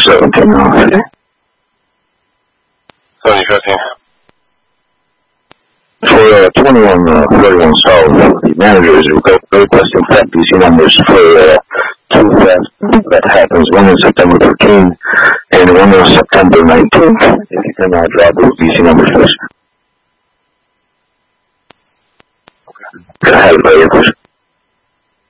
17 already. 1715. For 2131 South, the manager is requesting flat DC numbers for two thefts that happens, one on September 13th and one on September 19th. If you can drop those DC numbers first. Okay. Can I have it by your question?